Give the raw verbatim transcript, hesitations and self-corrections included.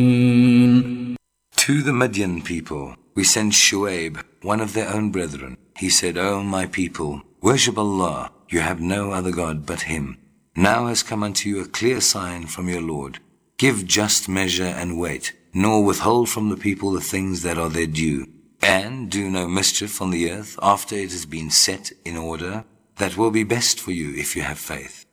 To the Midian people, we sent Shu'aib, one of their own brethren. He said, O my people, worship Allah. You have no other God but Him. Now has come unto you a clear sign from your Lord. Give just measure and weight, nor withhold from the people the things that are their due. And do no mischief on the earth after it has been set in order. That will be best for you if you have faith.